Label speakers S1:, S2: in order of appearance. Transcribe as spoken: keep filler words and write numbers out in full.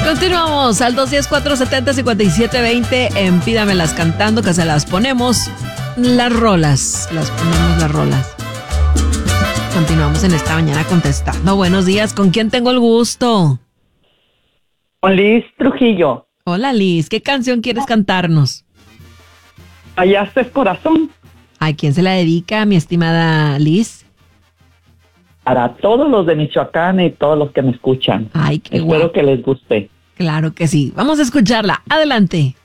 S1: Continuamos al dos uno cero, cuatro siete cero, cinco siete dos cero en Pídamelas Cantando, que se las ponemos las rolas. Las ponemos las rolas. Continuamos en esta mañana contestando. Buenos días, ¿con quién tengo el gusto?
S2: Con Liz Trujillo.
S1: Hola Liz, ¿qué canción quieres cantarnos?
S2: Hallaste el corazón.
S1: ¿A quién se la dedica, mi estimada Liz?
S2: Para todos los de Michoacán y todos los que me escuchan.
S1: Ay, qué
S2: Espero
S1: guapo.
S2: que les guste.
S1: Claro que sí. Vamos a escucharla. Adelante.